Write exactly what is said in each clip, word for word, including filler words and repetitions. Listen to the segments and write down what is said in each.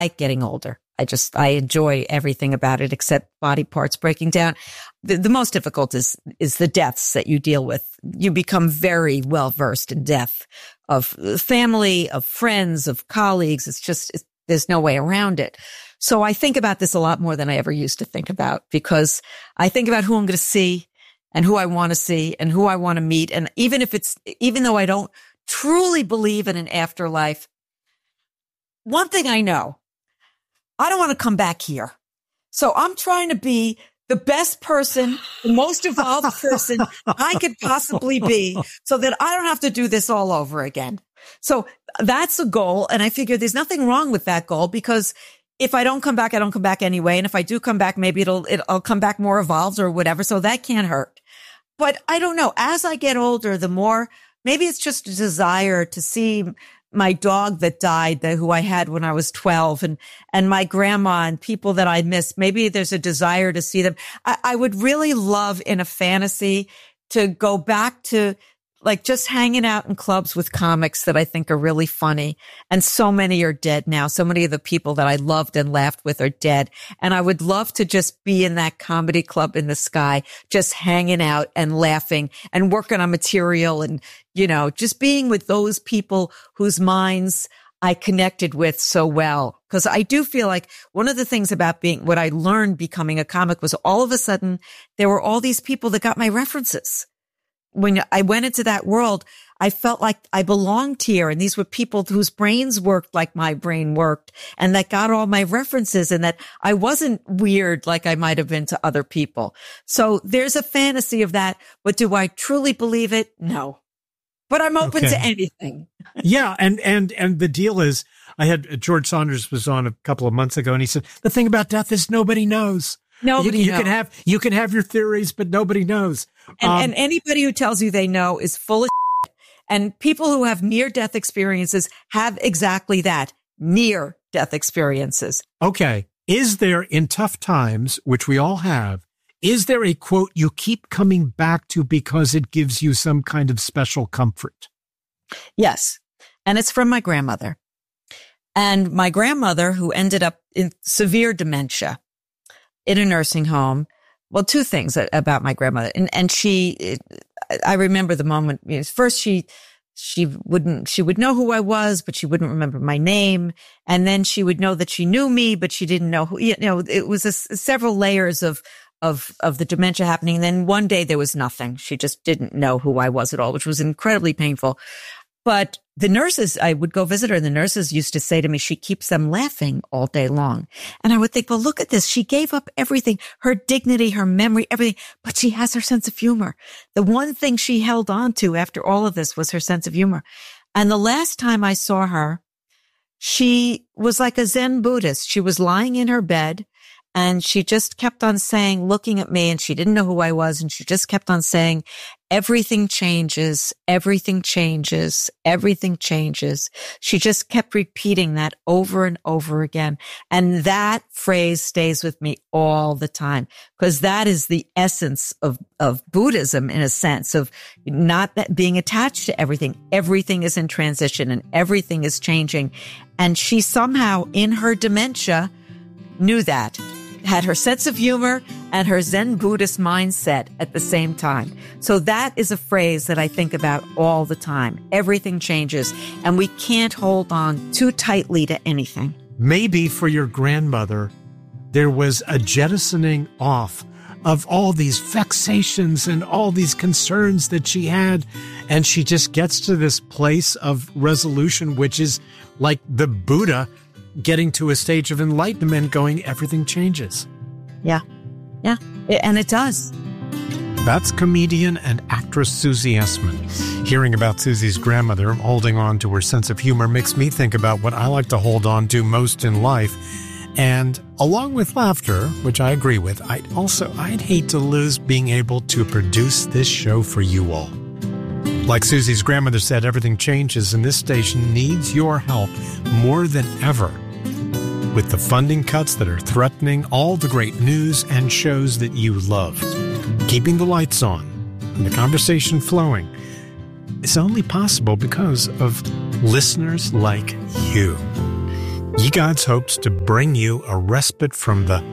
like getting older. I just, I enjoy everything about it except body parts breaking down. The, the most difficult is, is the deaths that you deal with. You become very well versed in death of family, of friends, of colleagues. It's just, it's, there's no way around it. So I think about this a lot more than I ever used to think about, because I think about who I'm going to see and who I want to see and who I want to meet. And even if it's, even though I don't truly believe in an afterlife, one thing I know, I don't want to come back here. So I'm trying to be the best person, the most evolved person I could possibly be, so that I don't have to do this all over again. So that's a goal. And I figure there's nothing wrong with that goal, because if I don't come back, I don't come back anyway. And if I do come back, maybe it'll, it'll I'll come back more evolved or whatever. So that can't hurt. But I don't know. As I get older, the more, maybe it's just a desire to see my dog that died, that who I had when I was twelve, and, and my grandma and people that I miss. Maybe there's a desire to see them. I, I would really love in a fantasy to go back to like just hanging out in clubs with comics that I think are really funny. And so many are dead now. So many of the people that I loved and laughed with are dead. And I would love to just be in that comedy club in the sky, just hanging out and laughing and working on material and, you know, just being with those people whose minds I connected with so well. Cause I do feel like one of the things about being, what I learned becoming a comic was all of a sudden there were all these people that got my references. When I went into that world, I felt like I belonged here. And these were people whose brains worked like my brain worked, and that got all my references, and that I wasn't weird like I might have been to other people. So there's a fantasy of that. But do I truly believe it? No. But I'm open okay. to anything. Yeah. And, and, and the deal is, I had George Saunders was on a couple of months ago, and he said, the thing about death is nobody knows. Nobody you, you knows. can have, you can have your theories, but nobody knows. And, um, and anybody who tells you they know is full of shit. And people who have near-death experiences have exactly that, near-death experiences. Okay. Is there, in tough times, which we all have, is there a quote you keep coming back to because it gives you some kind of special comfort? Yes. And it's from my grandmother. And my grandmother, who ended up in severe dementia in a nursing home. Well, two things about my grandmother. And, and she, I remember the moment, you know, first she, she wouldn't, she would know who I was, but she wouldn't remember my name. And then she would know that she knew me, but she didn't know who, you know, it was a, several layers of, of, of the dementia happening. And then one day there was nothing. She just didn't know who I was at all, which was incredibly painful. But the nurses, I would go visit her, and the nurses used to say to me, she keeps them laughing all day long. And I would think, well, look at this. She gave up everything, her dignity, her memory, everything, but she has her sense of humor. The one thing she held on to after all of this was her sense of humor. And the last time I saw her, she was like a Zen Buddhist. She was lying in her bed, and she just kept on saying, looking at me, and she didn't know who I was, and she just kept on saying, everything changes, everything changes, everything changes. She just kept repeating that over and over again. And that phrase stays with me all the time, because that is the essence of, of Buddhism, in a sense, of not that being attached to everything. Everything is in transition and everything is changing. And she somehow, in her dementia, knew that, had her sense of humor and her Zen Buddhist mindset at the same time. So that is a phrase that I think about all the time. Everything changes, and we can't hold on too tightly to anything. Maybe for your grandmother, there was a jettisoning off of all these vexations and all these concerns that she had, and she just gets to this place of resolution, which is like the Buddha getting to a stage of enlightenment, going, everything changes. Yeah. Yeah. And it does. That's comedian and actress Susie Essman. Hearing about Susie's grandmother holding on to her sense of humor makes me think about what I like to hold on to most in life. And along with laughter, which I agree with, I'd also, I'd hate to lose being able to produce this show for you all. Like Susie's grandmother said, everything changes, and this station needs your help more than ever. With the funding cuts that are threatening all the great news and shows that you love, keeping the lights on and the conversation flowing is only possible because of listeners like you. Ye Gods hopes to bring you a respite from the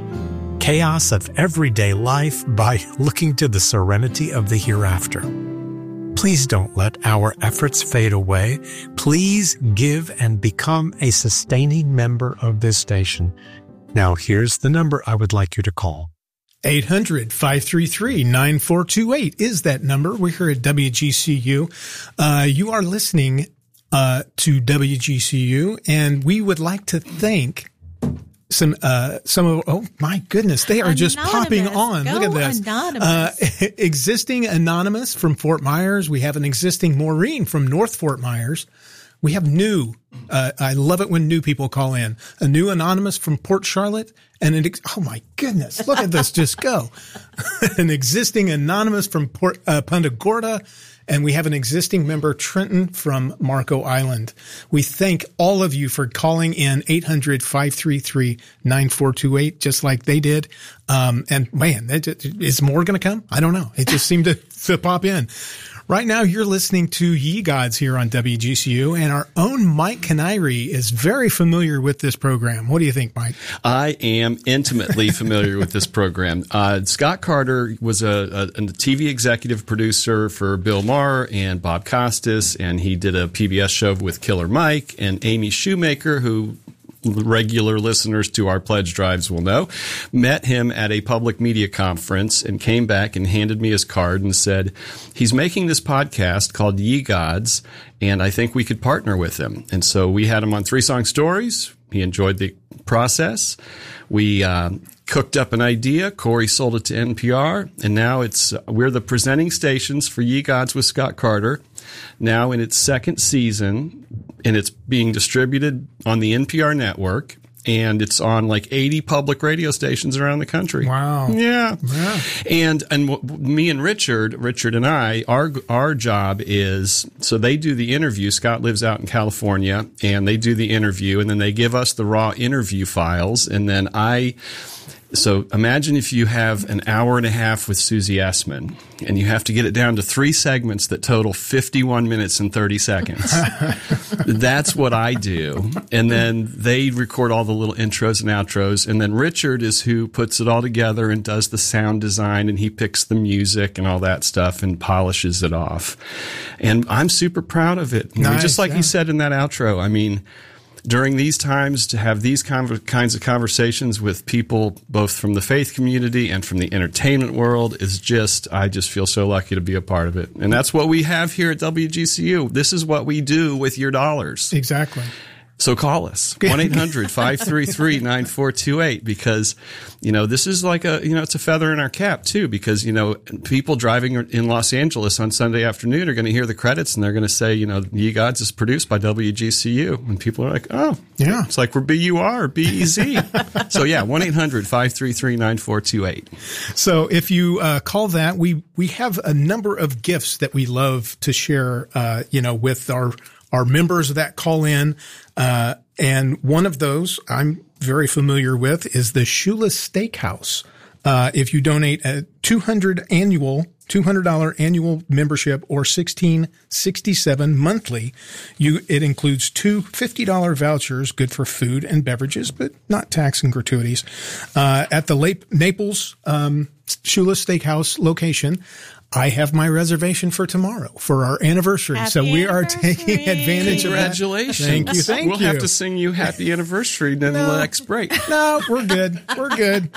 chaos of everyday life by looking to the serenity of the hereafter. Please don't let our efforts fade away. Please give and become a sustaining member of this station. Now, here's the number I would like you to call. eight hundred, five three three, nine four two eight is that number. We're here at W G C U. Uh, you are listening uh, to W G C U, and we would like to thank some, uh, some of, oh my goodness, they are just Anonymous. popping on. Go Look at this. Anonymous. Uh, existing Anonymous from Fort Myers. We have an existing Maureen from North Fort Myers. We have new, uh, I love it when new people call in. A new Anonymous from Port Charlotte and an, ex- oh my goodness, look at this just go. An existing Anonymous from Port, uh, Punta Gorda. And we have an existing member, Trenton from Marco Island. We thank all of you for calling in eight hundred, five three three, nine four two eight, just like they did. Um, and man, it, it, is more going to come? I don't know. It just seemed to, to pop in. Right now, you're listening to Ye Gods here on W G C U, and our own Mike Canary is very familiar with this program. What do you think, Mike? I am intimately familiar with this program. Uh, Scott Carter was a, a, a T V executive producer for Bill Maher and Bob Costas, and he did a P B S show with Killer Mike and Amy Shoemaker, who regular listeners to our pledge drives will know, met him at a public media conference and came back and handed me his card and said, he's making this podcast called Ye Gods, and I think we could partner with him. And so we had him on Three Song Stories. He enjoyed the process. We uh, cooked up an idea. Corey sold it to N P R, and now it's we're the presenting stations for Ye Gods with Scott Carter, now in its second season, and it's being distributed on the N P R network, and it's on like eighty public radio stations around the country. Wow. Yeah. Yeah. And and w- me and Richard, Richard and I, our our job is, so they do the interview. Scott lives out in California, and they do the interview, and then they give us the raw interview files, and then I... So imagine if you have an hour and a half with Susie Essman, and you have to get it down to three segments that total fifty-one minutes and thirty seconds. That's what I do. And then they record all the little intros and outros. And then Richard is who puts it all together and does the sound design, and he picks the music and all that stuff and polishes it off. And I'm super proud of it. Nice, Just like yeah. he said in that outro, I mean, during these times, to have these conver- kinds of conversations with people both from the faith community and from the entertainment world is just, I just feel so lucky to be a part of it. And that's what we have here at W G C U. This is what we do with your dollars. Exactly. So call us, one eight hundred, five three three, nine four two eight, because, you know, this is like a, you know, it's a feather in our cap, too, because, you know, people driving in Los Angeles on Sunday afternoon are going to hear the credits and they're going to say, you know, Ye Gods is produced by W G C U. And people are like, oh, yeah, it's like we're B U R, B E Z. So, yeah, one eight hundred, five three three, nine four two eight. So if you uh, call that, we, we have a number of gifts that we love to share, uh, you know, with our our members that call in. Uh, and one of those I'm very familiar with is the Shula Steakhouse. Uh, if you donate a two hundred annual, two hundred dollars annual membership or sixteen sixty-seven monthly, you, it includes two fifty dollars vouchers, good for food and beverages, but not tax and gratuities, uh, at the Lap- Naples, um, Shula Steakhouse location. I have my reservation for tomorrow for our anniversary. Happy so we are anniversary. taking advantage of that. Congratulations. Thank you. Thank we'll you. have to sing you happy anniversary in the next break. No, we're good. We're good.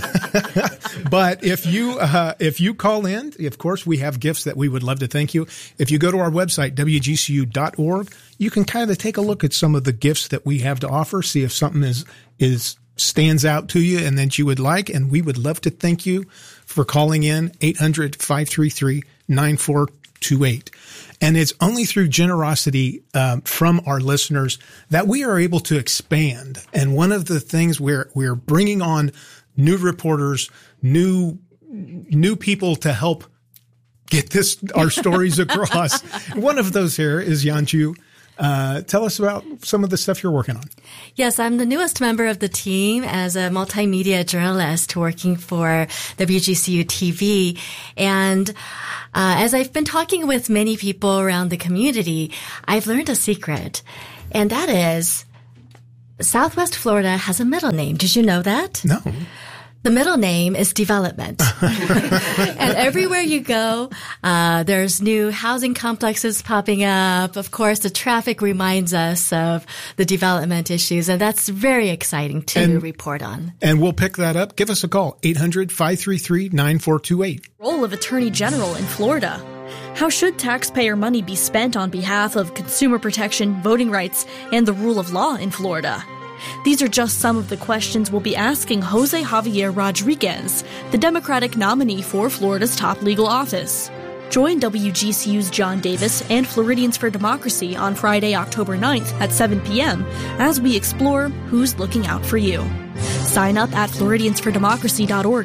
But if you, uh, if you call in, of course, we have gifts that we would love to thank you. If you go to our website, W G C U dot org, you can kind of take a look at some of the gifts that we have to offer, see if something is, is, stands out to you and that you would like. And we would love to thank you for calling in eight hundred, five three three, nine four two eight. And it's only through generosity um, from our listeners that we are able to expand. And one of the things we're, we're bringing on new reporters, new, new people to help get this, our stories across. One of those here is Yanju. Uh, tell us about some of the stuff you're working on. Yes, I'm the newest member of the team as a multimedia journalist working for W G C U T V. And uh, as I've been talking with many people around the community, I've learned a secret. And that is Southwest Florida has a middle name. Did you know that? No. The middle name is development. And everywhere you go, uh, there's new housing complexes popping up. Of course, the traffic reminds us of the development issues, and that's very exciting to And- report on. And we'll pick that up. Give us a call, eight hundred, five three three, nine four two eight. Role of Attorney General in Florida. How should taxpayer money be spent on behalf of consumer protection, voting rights, and the rule of law in Florida? These are just some of the questions we'll be asking Jose Javier Rodriguez, the Democratic nominee for Florida's top legal office. Join W G C U's John Davis and Floridians for Democracy on Friday, October ninth at seven p.m. as we explore who's looking out for you. Sign up at Floridians for Democracy dot org.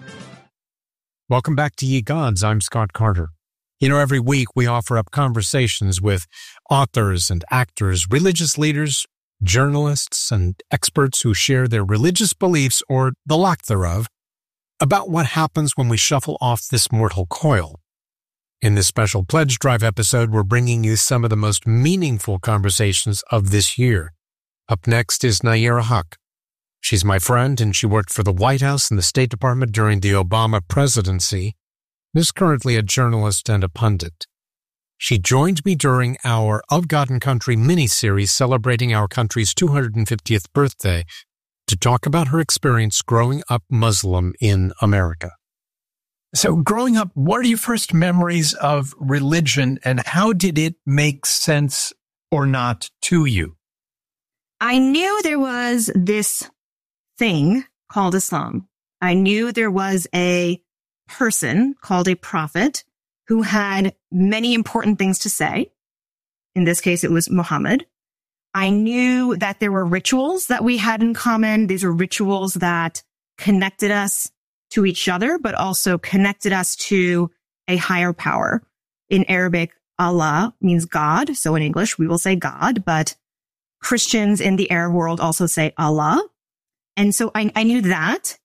Welcome back to Ye Gods. I'm Scott Carter. You know, every week we offer up conversations with authors and actors, religious leaders, journalists, and experts who share their religious beliefs, or the lack thereof, about what happens when we shuffle off this mortal coil. In this special Pledge Drive episode, we're bringing you some of the most meaningful conversations of this year. Up next is Nayyera Haq. She's my friend, and she worked for the White House and the State Department during the Obama presidency. Is currently a journalist and a pundit. She joined me during our Of God and Country mini-series celebrating our country's two hundred fiftieth birthday to talk about her experience growing up Muslim in America. So growing up, what are your first memories of religion, and how did it make sense or not to you? I knew there was this thing called Islam. I knew there was a person called a prophet who had many important things to say. In this case, it was Muhammad. I knew that there were rituals that we had in common. These were rituals that connected us to each other, but also connected us to a higher power. In Arabic, Allah means God. So in English, we will say God, but Christians in the Arab world also say Allah. And so I, I knew that.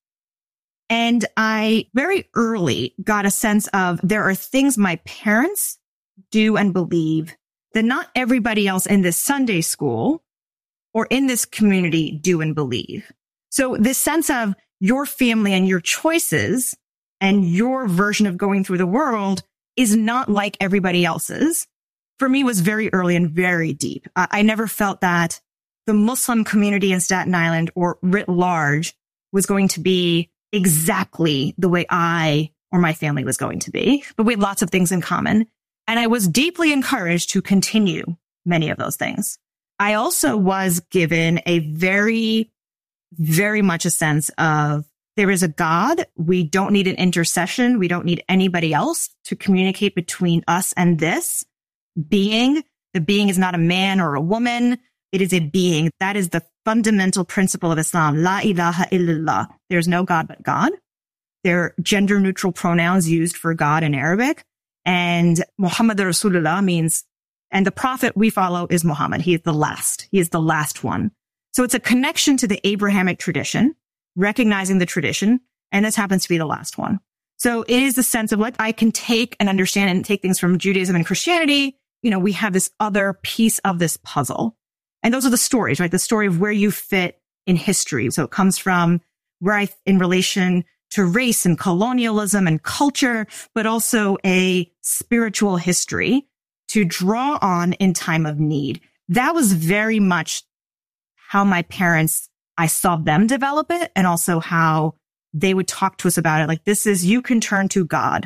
And I very early got a sense of there are things my parents do and believe that not everybody else in this Sunday school or in this community do and believe. So this sense of your family and your choices and your version of going through the world is not like everybody else's, for me was very early and very deep. I, I never felt that the Muslim community in Staten Island or writ large was going to be exactly the way I or my family was going to be, but we had lots of things in common. And I was deeply encouraged to continue many of those things. I also was given a very, very much a sense of there is a God. We don't need an intercession. We don't need anybody else to communicate between us and this being. The being is not a man or a woman. It is a being. That is the fundamental principle of Islam. La ilaha illallah. There's no God but God. There are gender neutral pronouns used for God in Arabic. And Muhammad Rasulullah means, and the prophet we follow is Muhammad. He is the last. He is the last one. So it's a connection to the Abrahamic tradition, recognizing the tradition. And this happens to be the last one. So it is the sense of like, I can take and understand and take things from Judaism and Christianity. You know, we have this other piece of this puzzle. And those are the stories, right? The story of where you fit in history. So it comes from where I, in relation to race and colonialism and culture, but also a spiritual history to draw on in time of need. That was very much how my parents, I saw them develop it, and also how they would talk to us about it. Like, this is, you can turn to God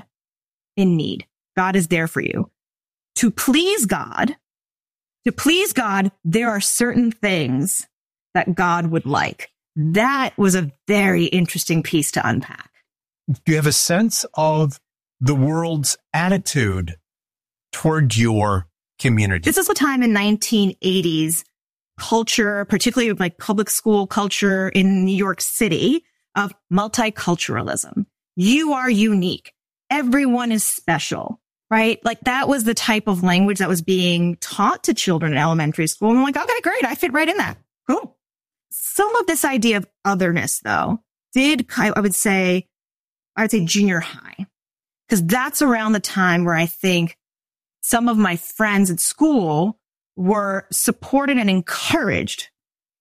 in need. God is there for you. To please God, To please God, there are certain things that God would like. That was a very interesting piece to unpack. Do you have a sense of the world's attitude toward your community? This is a time in nineteen eighties culture, particularly like public school culture in New York City, of multiculturalism. You are unique. Everyone is special. Right? Like that was the type of language that was being taught to children in elementary school. And I'm like, okay, great. I fit right in that. Cool. Some of this idea of otherness, though, did, I would say, I would say junior high, because that's around the time where I think some of my friends at school were supported and encouraged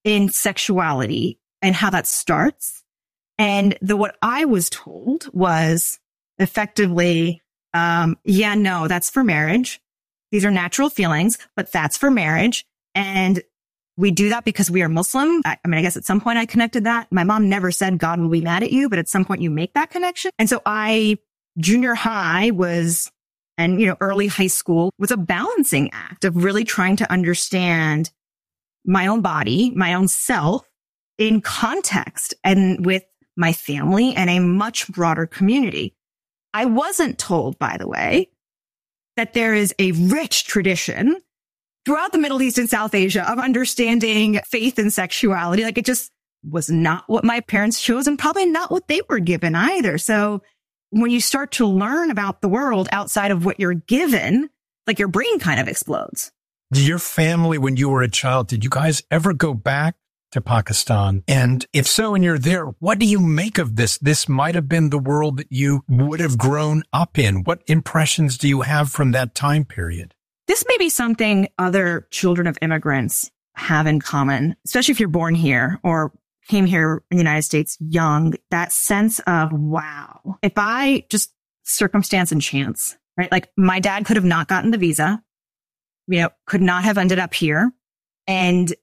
in sexuality and how that starts. And the what I was told was effectively, um, yeah, no, that's for marriage. These are natural feelings, but that's for marriage. And we do that because we are Muslim. I, I mean, I guess at some point I connected that. My mom never said God will be mad at you, but at some point you make that connection. And so I, junior high was, and, you know, early high school was a balancing act of really trying to understand my own body, my own self in context and with my family and a much broader community. I wasn't told, by the way, that there is a rich tradition throughout the Middle East and South Asia of understanding faith and sexuality. Like, it just was not what my parents chose and probably not what they were given either. So when you start to learn about the world outside of what you're given, like, your brain kind of explodes. Your family, when you were a child, did you guys ever go back to Pakistan? And if so, and you're there, what do you make of this? This might have been the world that you would have grown up in. What impressions do you have from that time period? This may be something other children of immigrants have in common, especially if you're born here or came here in the United States young, that sense of, wow, if I just circumstance and chance, right? Like, my dad could have not gotten the visa, you know, could not have ended up here. And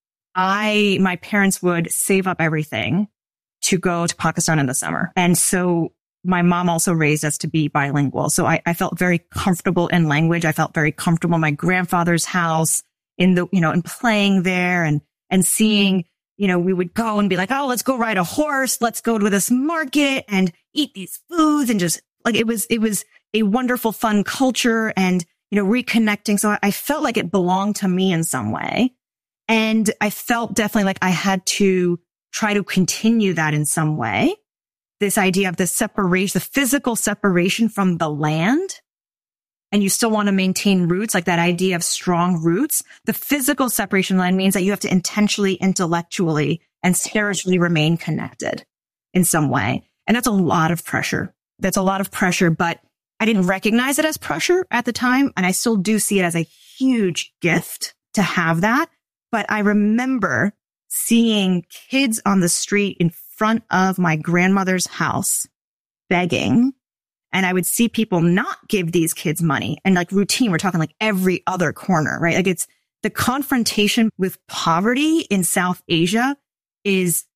I, my parents would save up everything to go to Pakistan in the summer. And so my mom also raised us to be bilingual. So I, I felt very comfortable in language. I felt very comfortable in my grandfather's house, in the, you know, and playing there and, and seeing, you know, we would go and be like, oh, let's go ride a horse. Let's go to this market and eat these foods. And just like, it was, it was a wonderful, fun culture and, you know, reconnecting. So I felt like it belonged to me in some way. And I felt definitely like I had to try to continue that in some way. This idea of the separation, the physical separation from the land. And you still want to maintain roots, like that idea of strong roots. The physical separation line means that you have to intentionally, intellectually, and spiritually remain connected in some way. And that's a lot of pressure. That's a lot of pressure, but I didn't recognize it as pressure at the time. And I still do see it as a huge gift to have that. But I remember seeing kids on the street in front of my grandmother's house begging. And I would see people not give these kids money and like routine. We're talking like every other corner, right? Like, it's the confrontation with poverty in South Asia is,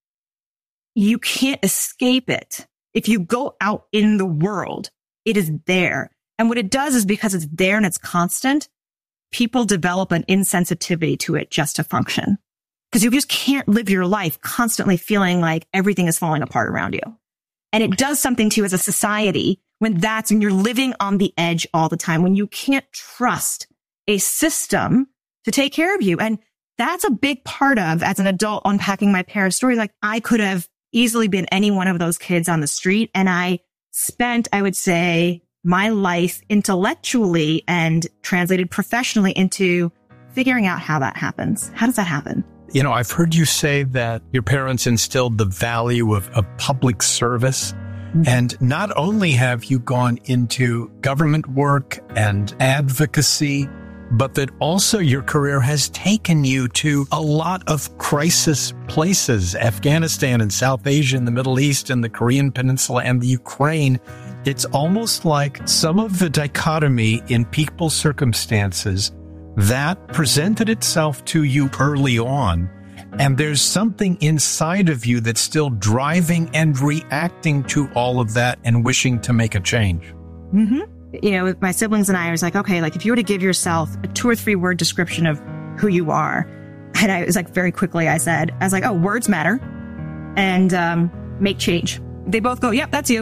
you can't escape it. If you go out in the world, it is there. And what it does is, because it's there and it's constant, people develop an insensitivity to it just to function. Because you just can't live your life constantly feeling like everything is falling apart around you. And it does something to you as a society when that's, when you're living on the edge all the time, when you can't trust a system to take care of you. And that's a big part of, as an adult, unpacking my parents' story. Like, I could have easily been any one of those kids on the street. And I spent, I would say, my life intellectually and translated professionally into figuring out how that happens. How does that happen? You know, I've heard you say that your parents instilled the value of, of public service. Mm-hmm. And not only have you gone into government work and advocacy, but that also your career has taken you to a lot of crisis places, Afghanistan and South Asia and the Middle East and the Korean Peninsula and the Ukraine. It's almost like some of the dichotomy in people's circumstances that presented itself to you early on. And there's something inside of you that's still driving and reacting to all of that and wishing to make a change. Mm-hmm. You know, with my siblings and I, I was like, okay, like, if you were to give yourself a two or three word description of who you are, and I was like, very quickly, I said, I was like, oh, words matter and um, make change. They both go, yep, that's you.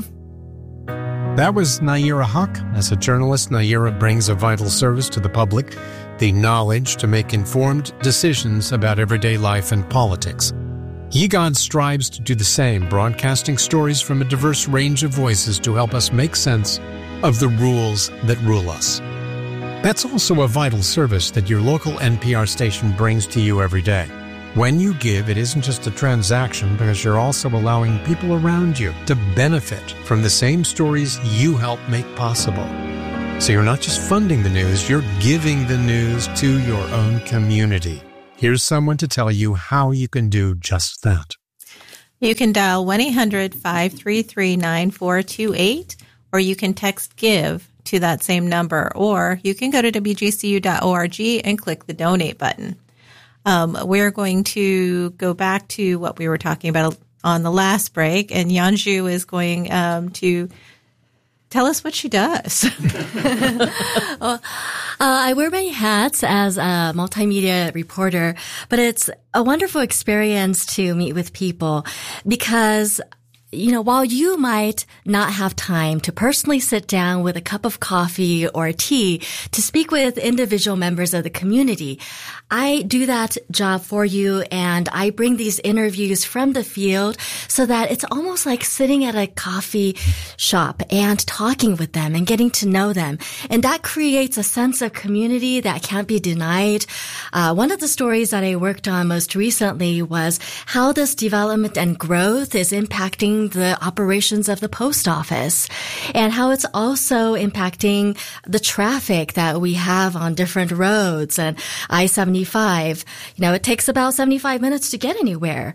That was Nayyirah Haq. As a journalist, Nayyirah brings a vital service to the public, the knowledge to make informed decisions about everyday life and politics. YGOD strives to do the same, broadcasting stories from a diverse range of voices to help us make sense of the rules that rule us. That's also a vital service that your local N P R station brings to you every day. When you give, it isn't just a transaction, because you're also allowing people around you to benefit from the same stories you help make possible. So you're not just funding the news, you're giving the news to your own community. Here's someone to tell you how you can do just that. You can dial one eight hundred five three three nine four two eight, or you can text GIVE to that same number, or you can go to W G C U dot org and click the donate button. Um, we're going to go back to what we were talking about on the last break, and Yanju is going um, to tell us what she does. well, uh, I wear many hats as a multimedia reporter, but it's a wonderful experience to meet with people because, you know, while you might not have time to personally sit down with a cup of coffee or tea to speak with individual members of the community, I do that job for you, and I bring these interviews from the field so that it's almost like sitting at a coffee shop and talking with them and getting to know them. And that creates a sense of community that can't be denied. Uh, one of the stories that I worked on most recently was how this development and growth is impacting the operations of the post office, and how it's also impacting the traffic that we have on different roads. And I seventy-five, you know, it takes about seventy-five minutes to get anywhere.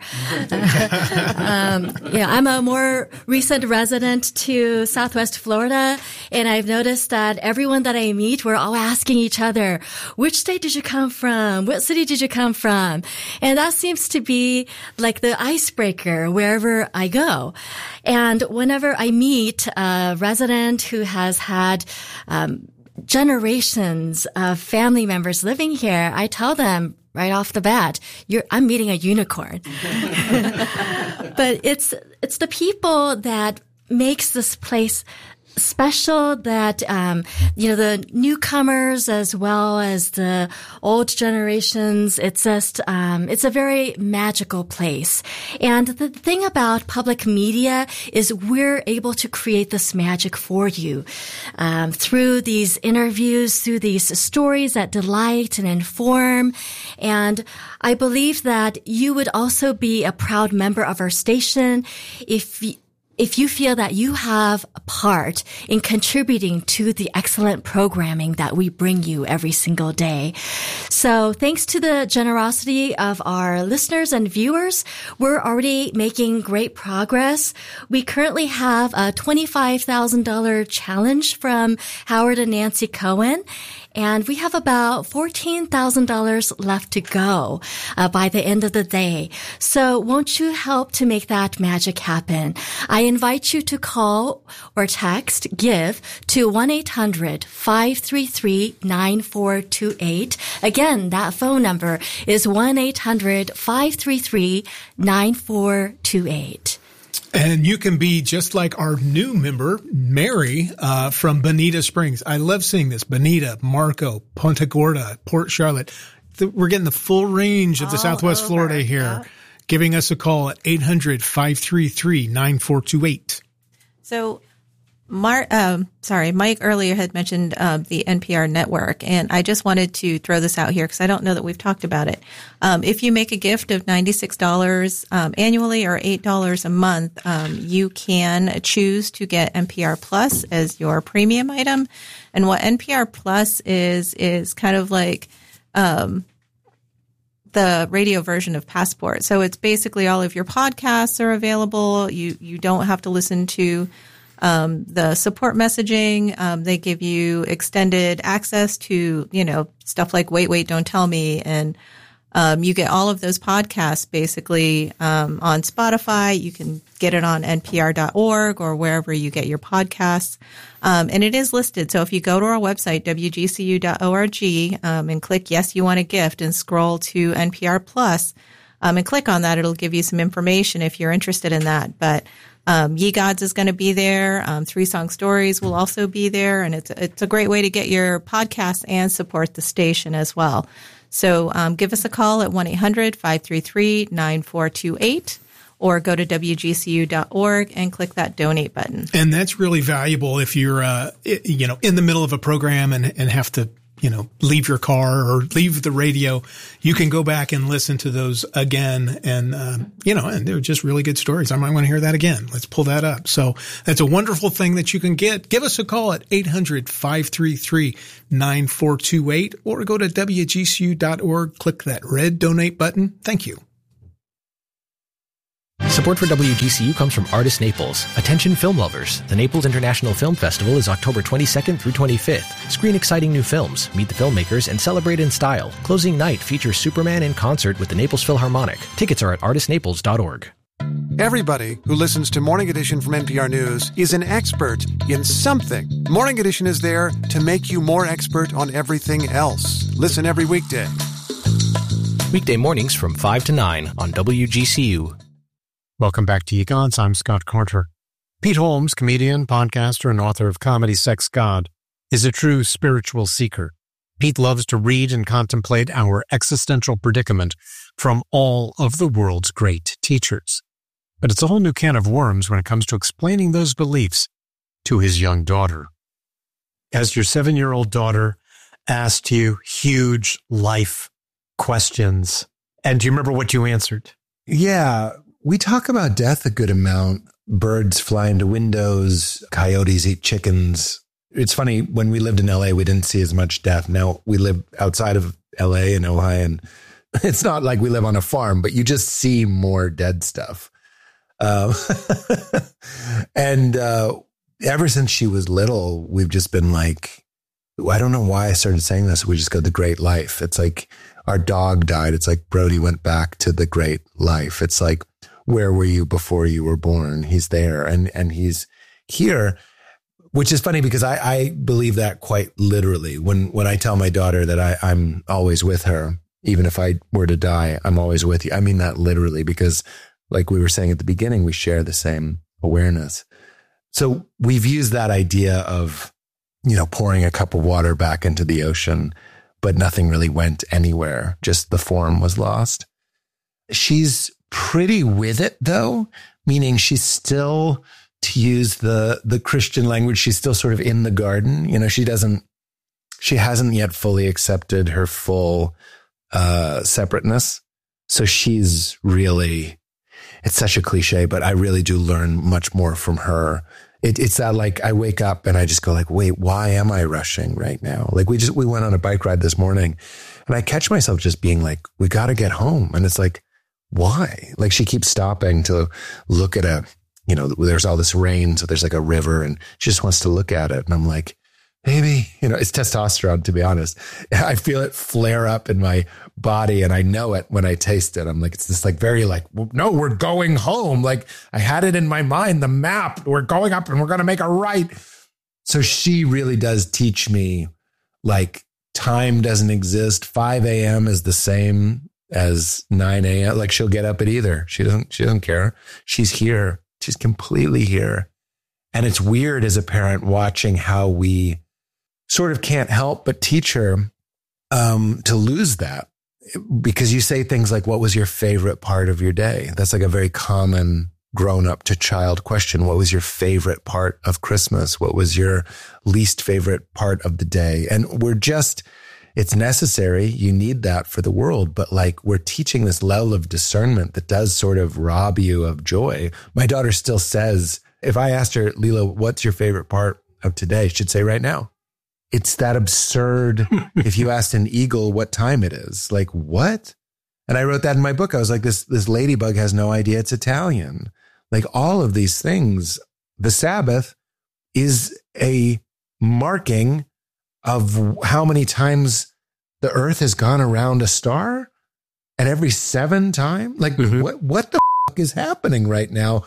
um, yeah, I'm a more recent resident to Southwest Florida, and I've noticed that everyone that I meet, we're all asking each other, which state did you come from? What city did you come from? And that seems to be like the icebreaker wherever I go. And whenever I meet a resident who has had um, generations of family members living here, I tell them right off the bat, You're, I'm meeting a unicorn. But it's it's the people that makes this place special, that um you know, the newcomers as well as the old generations, it's just um it's a very magical place. And the thing about public media is we're able to create this magic for you um through these interviews, through these stories that delight and inform. And I believe that you would also be a proud member of our station if you If you feel that you have a part in contributing to the excellent programming that we bring you every single day. So thanks to the generosity of our listeners and viewers, we're already making great progress. We currently have a twenty-five thousand dollars challenge from Howard and Nancy Cohen, and we have about fourteen thousand dollars left to go uh, by the end of the day. So won't you help to make that magic happen? I invite you to call or text GIVE to one eight hundred five three three nine four two eight. Again, that phone number is one eight hundred five three three nine four two eight. And you can be just like our new member, Mary, uh, from Bonita Springs. I love seeing this. Bonita, Marco, Punta Gorda, Port Charlotte. The, we're getting the full range of the All Southwest over, Florida here. yeah. Giving us a call at eight hundred five three three nine four two eight. So, Mar- um, sorry, Mike earlier had mentioned uh, the N P R network, and I just wanted to throw this out here because I don't know that we've talked about it. Um, if you make a gift of ninety-six dollars um, annually or eight dollars a month, um, you can choose to get N P R Plus as your premium item. And what N P R Plus is, is kind of like um, the radio version of Passport. So it's basically all of your podcasts are available. You you don't have to listen to Um, the support messaging. Um, they give you extended access to, you know, stuff like Wait, Wait, Don't Tell Me. And um, you get all of those podcasts basically um, on Spotify. You can get it on N P R dot org or wherever you get your podcasts. Um, and it is listed. So if you go to our website, W G C U dot org, um, and click Yes, You Want a Gift and scroll to N P R Plus um, and click on that, it'll give you some information if you're interested in that. But Um, Ye Gods is going to be there. Um, Three Song Stories will also be there. And it's, it's a great way to get your podcast and support the station as well. So um, give us a call at one eight hundred five three three nine four two eight or go to W G C U dot org and click that donate button. And that's really valuable if you're, uh, you know, in the middle of a program and, and have to you know, leave your car or leave the radio, you can go back and listen to those again. And, uh, you know, and they're just really good stories. I might want to hear that again. Let's pull that up. So that's a wonderful thing that you can get. Give us a call at eight hundred, five three three, nine four two eight or go to W G C U dot org. Click that red donate button. Thank you. Support for W G C U comes from Artist Naples. Attention film lovers. The Naples International Film Festival is October twenty-second through twenty-fifth. Screen exciting new films, meet the filmmakers, and celebrate in style. Closing night features Superman in concert with the Naples Philharmonic. Tickets are at artist naples dot org. Everybody who listens to Morning Edition from N P R News is an expert in something. Morning Edition is there to make you more expert on everything else. Listen every weekday. Weekday mornings from five to nine on W G C U. Welcome back to Egods. I'm Scott Carter. Pete Holmes, comedian, podcaster, and author of Comedy Sex God, is a true spiritual seeker. Pete loves to read and contemplate our existential predicament from all of the world's great teachers. But it's a whole new can of worms when it comes to explaining those beliefs to his young daughter. As your seven-year-old daughter asked you huge life questions, and do you remember what you answered? Yeah. We talk about death a good amount. Birds fly into windows. Coyotes eat chickens. It's funny, when we lived in L A, we didn't see as much death. Now we live outside of L A in Ojai, and it's not like we live on a farm, but you just see more dead stuff. Um, and uh, ever since she was little, we've just been like, I don't know why I started saying this. We just go, the great life. It's like our dog died. It's like Brody went back to the great life. It's like, where were you before you were born? He's there and, and he's here, which is funny because I, I believe that quite literally. When, when I tell my daughter that I, I'm always with her, even if I were to die, I'm always with you. I mean that literally because, like we were saying at the beginning, we share the same awareness. So we've used that idea of, you know, pouring a cup of water back into the ocean, but nothing really went anywhere. Just the form was lost. She's pretty with it though, meaning she's still, to use the, the Christian language, she's still sort of in the garden. You know, she doesn't, she hasn't yet fully accepted her full, uh, separateness. So she's really, it's such a cliche, but I really do learn much more from her. It, it's that like I wake up and I just go like, wait, why am I rushing right now? Like we just, we went on a bike ride this morning and I catch myself just being like, we got to get home. And it's like, why? Like she keeps stopping to look at a, you know, there's all this rain. So there's like a river and she just wants to look at it. And I'm like, baby, you know, it's testosterone, to be honest. I feel it flare up in my body and I know it when I taste it. I'm like, it's just like very like, no, we're going home. Like I had it in my mind, the map, we're going up and we're going to make a right. So she really does teach me like time doesn't exist. five a.m. is the same as nine a.m. Like she'll get up at either. She doesn't, she doesn't care. She's here. She's completely here. And it's weird as a parent watching how we sort of can't help but teach her um, to lose that. Because you say things like, what was your favorite part of your day? That's like a very common grown up to child question. What was your favorite part of Christmas? What was your least favorite part of the day? And we're just, it's necessary. You need that for the world. But like we're teaching this level of discernment that does sort of rob you of joy. My daughter still says, if I asked her, Lila, what's your favorite part of today? She'd say right now. It's that absurd. If you asked an eagle what time it is, like what? And I wrote that in my book. I was like, this, this ladybug has no idea it's Italian. Like all of these things, the Sabbath is a marking of how many times the earth has gone around a star, and every seven time, like mm-hmm. what, what the fuck is happening right now?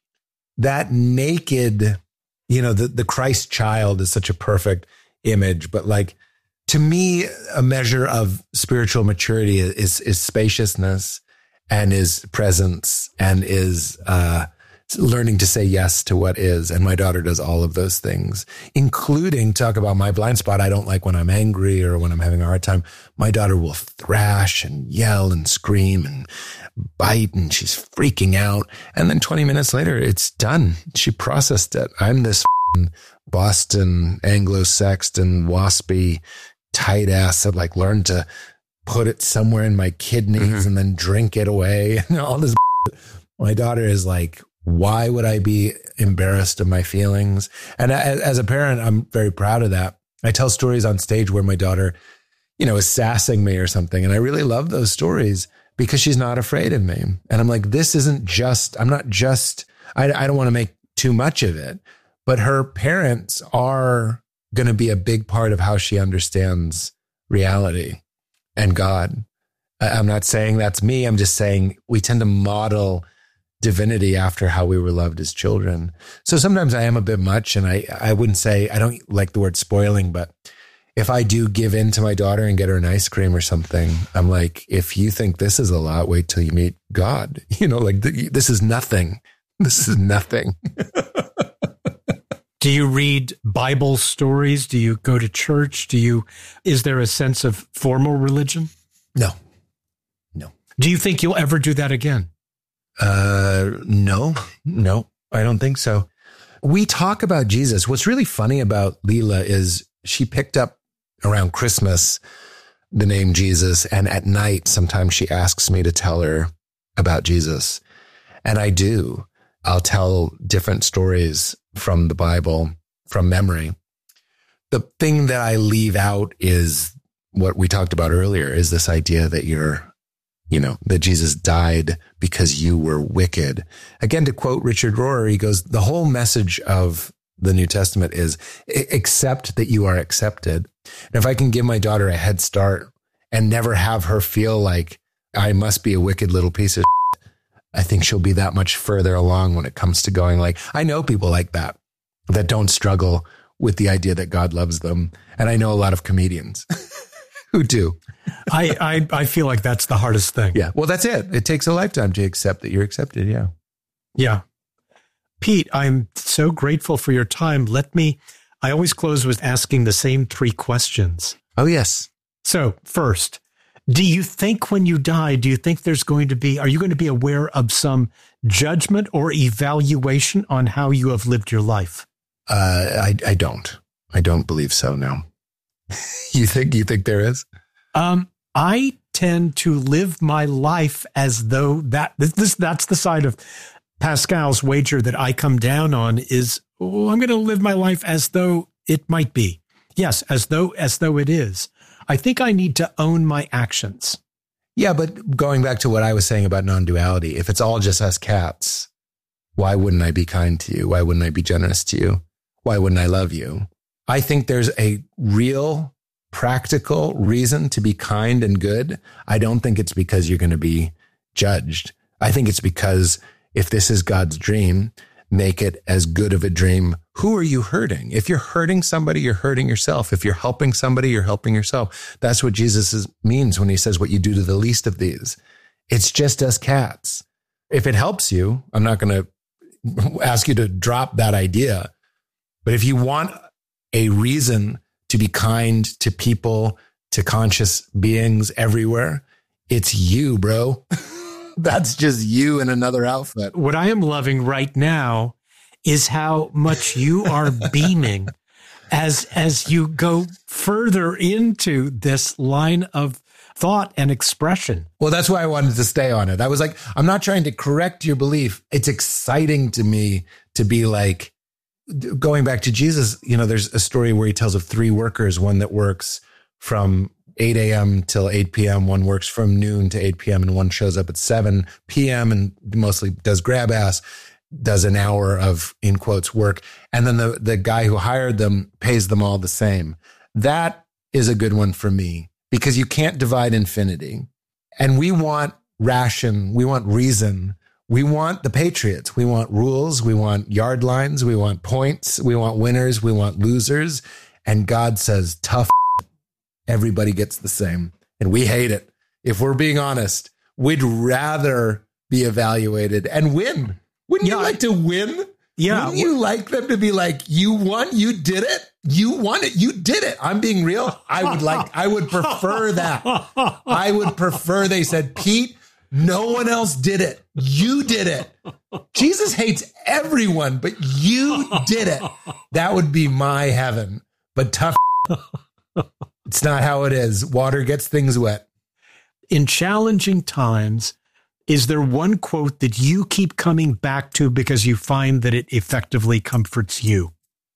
That naked, you know, the, the Christ child is such a perfect image, but like to me, a measure of spiritual maturity is, is spaciousness and is presence and is, uh, learning to say yes to what is. And my daughter does all of those things, including talk about my blind spot. I don't like when I'm angry or when I'm having a hard time. My daughter will thrash and yell and scream and bite and she's freaking out. And then twenty minutes later, it's done. She processed it. I'm this Boston Anglo-Saxon waspy tight ass that like learned to put it somewhere in my kidneys mm-hmm. and then drink it away and all this. My daughter is like, why would I be embarrassed of my feelings? And as, as a parent, I'm very proud of that. I tell stories on stage where my daughter, you know, is sassing me or something. And I really love those stories because she's not afraid of me. And I'm like, this isn't just, I'm not just, I, I don't want to make too much of it, but her parents are going to be a big part of how she understands reality and God. I'm not saying that's me. I'm just saying we tend to model divinity after how we were loved as children. So sometimes I am a bit much, and I, I wouldn't say, I don't like the word spoiling, but if I do give in to my daughter and get her an ice cream or something, I'm like, if you think this is a lot, wait till you meet God. You know, like th- this is nothing. This is nothing. Do you read Bible stories? Do you go to church? Do you, is there a sense of formal religion? No, no. Do you think you'll ever do that again? Uh, no, no, I don't think so. We talk about Jesus. What's really funny about Leela is she picked up around Christmas the name Jesus. And at night, sometimes she asks me to tell her about Jesus. And I do. I'll tell different stories from the Bible, from memory. The thing that I leave out is what we talked about earlier, is this idea that you're, you know, that Jesus died because you were wicked. Again, to quote Richard Rohr, he goes, the whole message of the New Testament is accept that you are accepted. And if I can give my daughter a head start and never have her feel like I must be a wicked little piece of shit, I think she'll be that much further along when it comes to going like, I know people like that, that don't struggle with the idea that God loves them. And I know a lot of comedians who do. I, I I feel like that's the hardest thing. Yeah. Well, that's it. It takes a lifetime to accept that you're accepted. Yeah. Yeah. Pete, I'm so grateful for your time. Let me, I always close with asking the same three questions. Oh, yes. So first, do you think when you die, do you think there's going to be, are you going to be aware of some judgment or evaluation on how you have lived your life? Uh, I, I don't. I don't believe so, no. You think, you think there is? Um, I tend to live my life as though that, this, that's the side of Pascal's wager that I come down on is, oh, I'm going to live my life as though it might be. Yes, as though, as though it is. I think I need to own my actions. Yeah, but going back to what I was saying about non-duality, if it's all just us cats, why wouldn't I be kind to you? Why wouldn't I be generous to you? Why wouldn't I love you? I think there's a real practical reason to be kind and good. I don't think it's because you're going to be judged. I think it's because if this is God's dream, make it as good of a dream. Who are you hurting? If you're hurting somebody, you're hurting yourself. If you're helping somebody, you're helping yourself. That's what Jesus is, means when he says what you do to the least of these. It's just us cats. If it helps you, I'm not going to ask you to drop that idea. But if you want a reason to be kind to people, to conscious beings everywhere, it's you, bro. That's just you in another outfit. What I am loving right now is how much you are beaming as as you go further into this line of thought and expression. Well, that's why I wanted to stay on it. I was like, I'm not trying to correct your belief. It's exciting to me to be like, going back to Jesus, you know, there's a story where he tells of three workers, one that works from eight a.m. till eight p.m., one works from noon to eight p.m., and one shows up at seven p.m. and mostly does grab ass, does an hour of, in quotes, work. And then the, the guy who hired them pays them all the same. That is a good one for me because you can't divide infinity. And we want ration. We want reason. We want the Patriots. We want rules. We want yard lines. We want points. We want winners. We want losers. And God says, tough. Everybody gets the same. And we hate it. If we're being honest, we'd rather be evaluated and win. Wouldn't yeah, you like to win? Yeah. Wouldn't you like them to be like, you won, you did it? You won it. You did it. I'm being real. I would like, I would prefer that. I would prefer they said, Pete, no one else did it. You did it. Jesus hates everyone, but you did it. That would be my heaven. But tough. It's not how it is. Water gets things wet. In challenging times, is there one quote that you keep coming back to because you find that it effectively comforts you?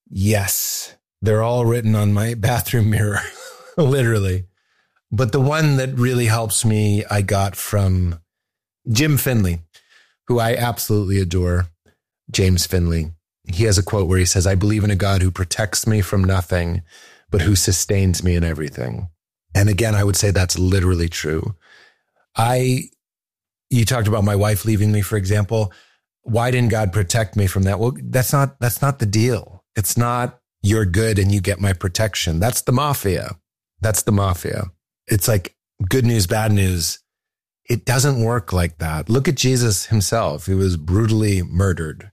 Yes. They're all written on my bathroom mirror, literally. But the one that really helps me, I got from Jim Finley, who I absolutely adore, James Finley. He has a quote where he says, I believe in a God who protects me from nothing, but who sustains me in everything. And again, I would say that's literally true. I, you talked about my wife leaving me, for example. Why didn't God protect me from that? Well, that's not, that's not the deal. It's not you're good and you get my protection. That's the mafia. That's the mafia. It's like good news, bad news. It doesn't work like that. Look at Jesus himself. He was brutally murdered.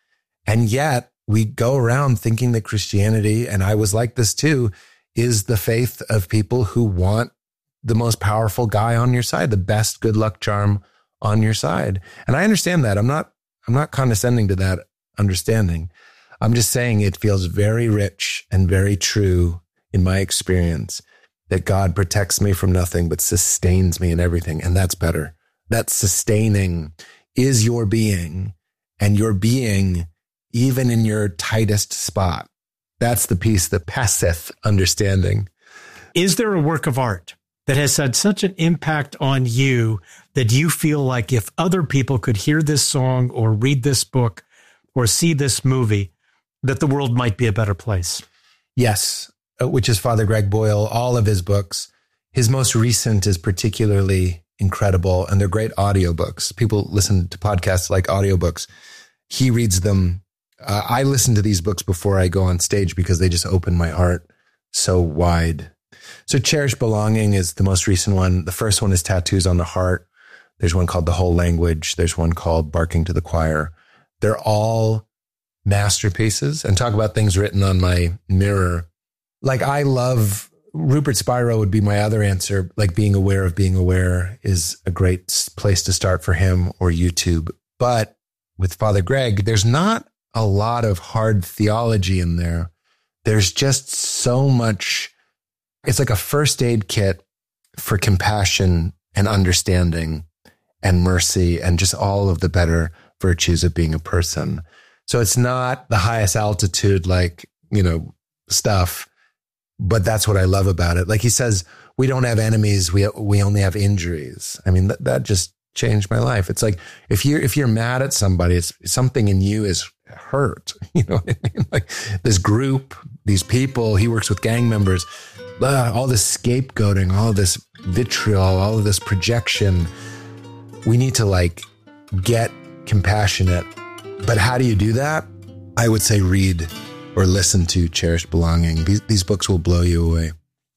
And yet we go around thinking that Christianity, and I was like this too, is the faith of people who want the most powerful guy on your side, the best good luck charm on your side. And I understand that. I'm not, I'm not condescending to that understanding. I'm just saying it feels very rich and very true in my experience that God protects me from nothing, but sustains me in everything. And that's better. That sustaining is your being, and your being, even in your tightest spot. That's the piece that passeth understanding. Is there a work of art that has had such an impact on you that you feel like if other people could hear this song or read this book or see this movie, that the world might be a better place? Yes, which is Father Greg Boyle, all of his books. His most recent is particularly incredible, and they're great audiobooks. People listen to podcasts like audiobooks. He reads them. Uh, I listen to these books before I go on stage because they just open my heart so wide. So Cherished Belonging is the most recent one. The first one is Tattoos on the Heart. There's one called The Whole Language. There's one called Barking to the Choir. They're all masterpieces. And talk about things written on my mirror. Like I love, Rupert Spiro would be my other answer. Like Being Aware of Being Aware is a great place to start for him, or YouTube. But with Father Greg, there's not a lot of hard theology in there. There's just so much. It's like a first aid kit for compassion and understanding and mercy and just all of the better virtues of being a person. So it's not the highest altitude, like, you know, stuff, but that's what I love about it. Like he says, we don't have enemies. We, we only have injuries. I mean, that, that just changed my life. It's like, if you're, if you're mad at somebody, it's something in you is hurt. You know what I mean? Like this group, these people, he works with gang members, uh, all this scapegoating, all this vitriol, all of this projection. We need to like get compassionate. But how do you do that? I would say read or listen to Cherished Belonging. These, these books will blow you away.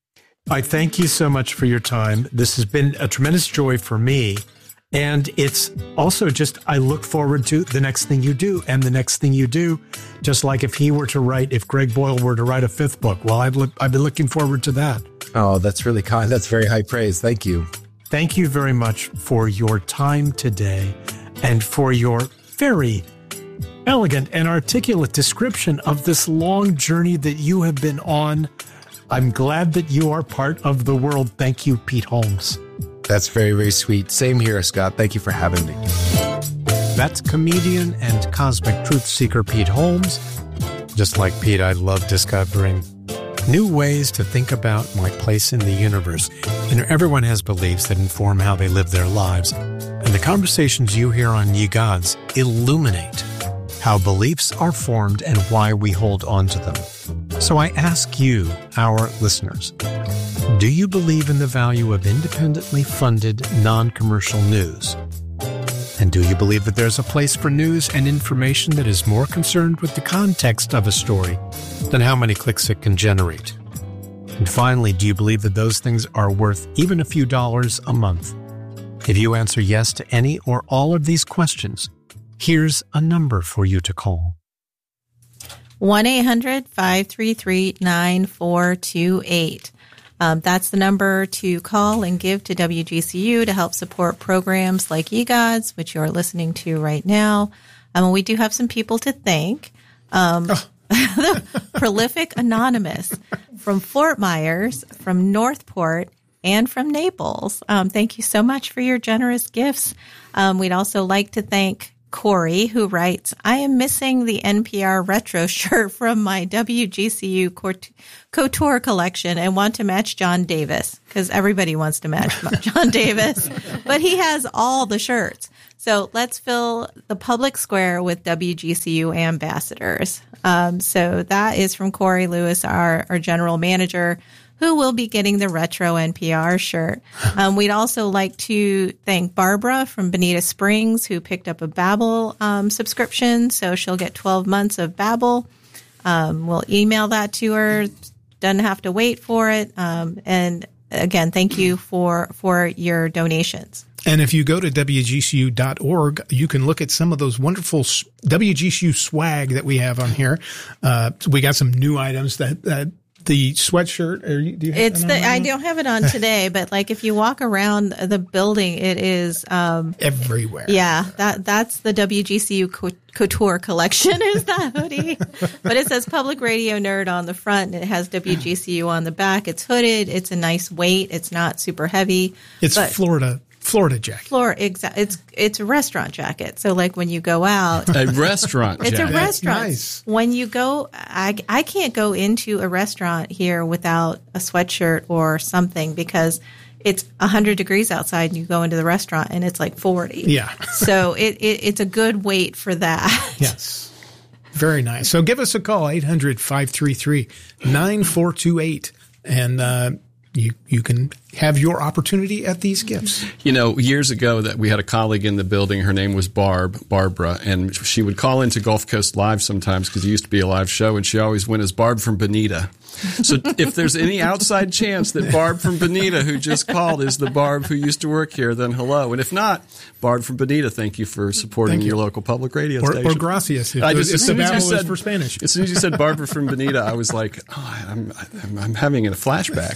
I thank you so much for your time. This has been a tremendous joy for me. And it's also just, I look forward to the next thing you do and the next thing you do. Just like if he were to write, if Greg Boyle were to write a fifth book, well, I've, look, I've been looking forward to that. Oh, that's really kind. That's very high praise. Thank you. Thank you very much for your time today and for your very elegant and articulate description of this long journey that you have been on. I'm glad that you are part of the world. Thank you, Pete Holmes. That's very, very sweet. Same here, Scott. Thank you for having me. That's comedian and cosmic truth seeker Pete Holmes. Just like Pete, I love discovering new ways to think about my place in the universe. You know, everyone has beliefs that inform how they live their lives. And the conversations you hear on Ye Gods illuminate how beliefs are formed and why we hold on to them. So I ask you, our listeners, do you believe in the value of independently funded, non-commercial news? And do you believe that there's a place for news and information that is more concerned with the context of a story than how many clicks it can generate? And finally, do you believe that those things are worth even a few dollars a month? If you answer yes to any or all of these questions, here's a number for you to call. one eight hundred five three three nine four two eight. Um, that's the number to call and give to W G C U to help support programs like Ye Gods, which you're listening to right now. Um, we do have some people to thank. Um, oh, the prolific anonymous from Fort Myers, from Northport, and from Naples. Um, thank you so much for your generous gifts. Um, we'd also like to thank Corey, who writes, I am missing the N P R retro shirt from my W G C U Couture collection and want to match John Davis, because everybody wants to match John Davis, but he has all the shirts. So let's fill the public square with W G C U ambassadors. Um, so that is from Corey Lewis, our, our general manager, who will be getting the retro N P R shirt. Um, we'd also like to thank Barbara from Bonita Springs, who picked up a Babbel um, subscription. So she'll get twelve months of Babbel. Um, we'll email that to her. Doesn't have to wait for it. Um, and again, thank you for, for your donations. And if you go to W G C U dot org, you can look at some of those wonderful W G C U swag that we have on here. Uh, we got some new items that, that the sweatshirt. Are you, do you have it's the, I right don't have it on today, but like if you walk around the building, it is, um, everywhere. Yeah. That, that's the W G C U Couture collection is that hoodie, but it says Public Radio Nerd on the front and it has W G C U on the back. It's hooded. It's a nice weight. It's not super heavy. It's Florida. Florida jacket. Florida, exactly. It's it's a restaurant jacket. So like when you go out, a restaurant it's jacket. a restaurant. Nice. When you go, I I can't go into a restaurant here without a sweatshirt or something because it's one hundred degrees outside and you go into the restaurant and it's like forty. Yeah. So it, it it's a good weight for that. Yes. Very nice. So give us a call, eight hundred, five three three, nine four two eight, and uh You you can have your opportunity at these gifts. You know, years ago that we had a colleague in the building. Her name was Barb, Barbara, and she would call into Gulf Coast Live sometimes because it used to be a live show, and she always went as Barb from Bonita. So if there's any outside chance that Barb from Bonita, who just called, is the Barb who used to work here, then hello. And if not, Barb from Bonita, thank you for supporting Thank you. your local public radio Or, station. or gracias. If, I just, if as soon the as you Babbel said, is for Spanish. As soon as you said Barbara from Bonita, I was like, oh, I'm, I'm, I'm having a flashback.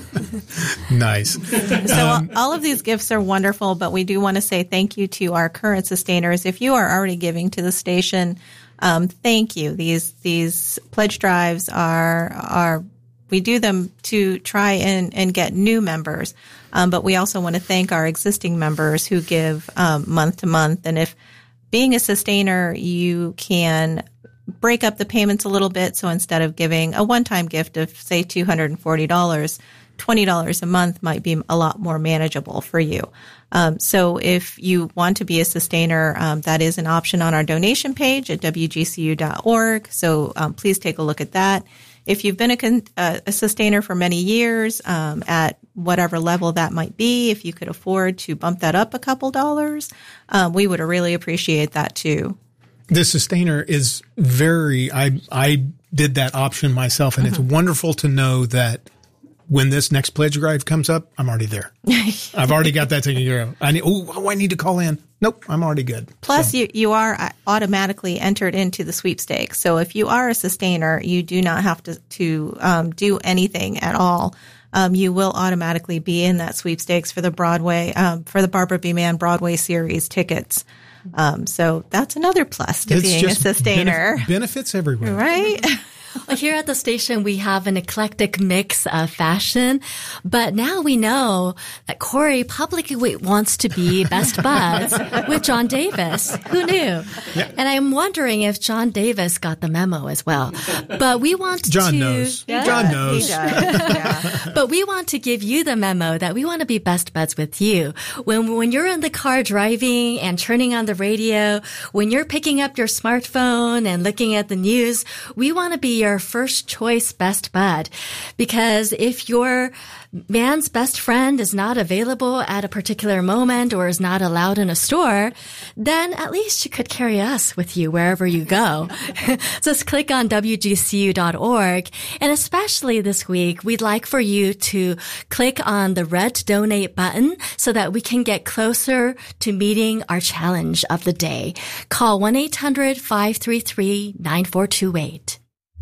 Nice. So um, all of these gifts are wonderful, but we do want to say thank you to our current sustainers. If you are already giving to the station, um, thank you. These these pledge drives are are we do them to try and, and get new members, um, but we also want to thank our existing members who give um, month to month. And if being a sustainer, you can break up the payments a little bit. So instead of giving a one-time gift of say two hundred forty dollars, twenty dollars a month might be a lot more manageable for you. Um, so if you want to be a sustainer, um, that is an option on our donation page at W G C U dot org. So um, please take a look at that. If you've been a, con- uh, a sustainer for many years, um, at whatever level that might be, if you could afford to bump that up a couple dollars, um, we would really appreciate that too. The sustainer is very, I, I did that option myself, and mm-hmm. it's wonderful to know that when this next pledge drive comes up, I'm already there. I've already got that taken care of. I need, oh, I need to call in. Nope, I'm already good. Plus, so. you, you are automatically entered into the sweepstakes. So if you are a sustainer, you do not have to, to um, do anything at all. Um, you will automatically be in that sweepstakes for the Broadway, um, for the Barbara B. Mann Broadway series tickets. Um, so that's another plus to it's being a sustainer. Benef- benefits everywhere. Right? Well, here at the station, we have an eclectic mix of fashion, but now we know that Corey publicly wants to be best buds with John Davis. Who knew? Yeah. And I'm wondering if John Davis got the memo as well. But we want John to... knows. Yeah, John knows. He does. Yeah. But we want to give you the memo that we want to be best buds with you. When, when you're in the car driving and turning on the radio, when you're picking up your smartphone and looking at the news, we want to be your first choice best bud. Because if your man's best friend is not available at a particular moment or is not allowed in a store, then at least you could carry us with you wherever you go. Just click on W G C U dot org. And especially this week, we'd like for you to click on the red donate button so that we can get closer to meeting our challenge of the day. Call one eight hundred, five three three, nine four two eight.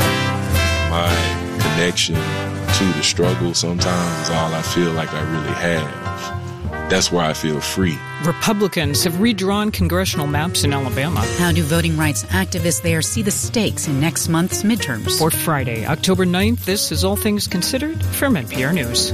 My connection to the struggle sometimes is all I feel like I really have. That's where I feel free. Republicans have redrawn congressional maps in Alabama. How do voting rights activists there see the stakes in next month's midterms? For Friday, October ninth, this is All Things Considered from N P R News.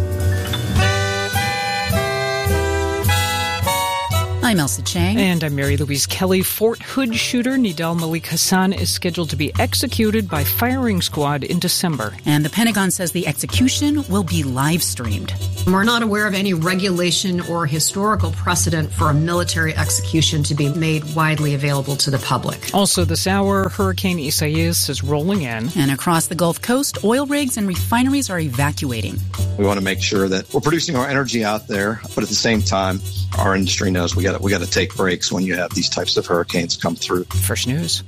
I'm Elsa Chang. And I'm Mary Louise Kelly. Fort Hood shooter Nidal Malik Hassan is scheduled to be executed by firing squad in December. And the Pentagon says the execution will be live streamed. We're not aware of any regulation or historical precedent for a military execution to be made widely available to the public. Also this hour, Hurricane Isaias is rolling in. And across the Gulf Coast, oil rigs and refineries are evacuating. We want to make sure that we're producing our energy out there, but at the same time, our industry knows we got we got to take breaks when you have these types of hurricanes come through. First News.